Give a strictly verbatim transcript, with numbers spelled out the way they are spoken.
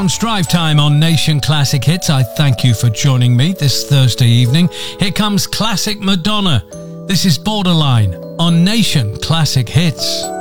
Sounds drive time on Nation Classic Hits. I thank you for joining me this Thursday evening. Here comes classic Madonna. This is Borderline on Nation Classic Hits.